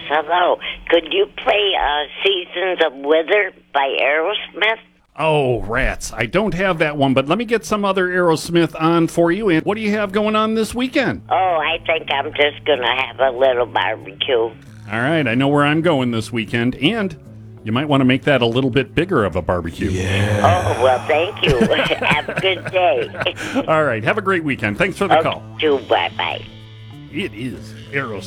hello. Could you play Seasons of Wither by Aerosmith? Oh, rats. I don't have that one, but let me get some other Aerosmith on for you. And what do you have going on this weekend? Oh, I think I'm just going to have a little barbecue. All right, I know where I'm going this weekend, and you might want to make that a little bit bigger of a barbecue. Oh, well, thank you. Have a good day. All right, have a great weekend. Thanks for the call. Bye-bye. It is Aerosmith.